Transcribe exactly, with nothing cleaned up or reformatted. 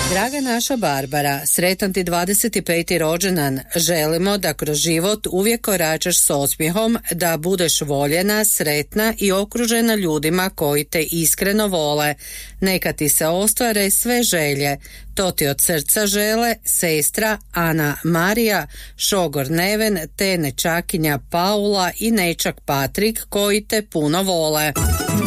Draga naša Barbara, sretan ti dvadeset peti rođendan. Želimo da kroz život uvijek koračaš s osmijehom, da budeš voljena, sretna i okružena ljudima koji te iskreno vole. Neka ti se ostvare sve želje. To ti od srca žele sestra Ana Marija, šogor Neven, te nečakinja Paula i nečak Patrik koji te puno vole.